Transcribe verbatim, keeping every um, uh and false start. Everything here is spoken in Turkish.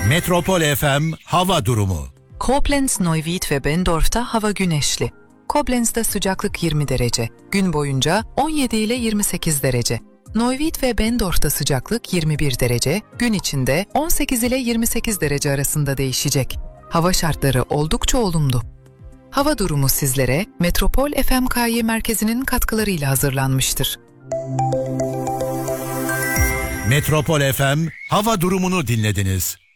Metropol F M hava durumu. Koblenz, Neuwied ve Benndorf'ta hava güneşli. Koblenz'de sıcaklık yirmi derece. Gün boyunca on yedi ile yirmi sekiz derece. Neuwied ve Benndorf'ta sıcaklık yirmi bir derece. Gün içinde on sekiz ile yirmi sekiz derece arasında değişecek. Hava şartları oldukça olumlu. Hava durumu sizlere Metropol F M K Y merkezinin katkılarıyla hazırlanmıştır. Metropol F M hava durumunu dinlediniz.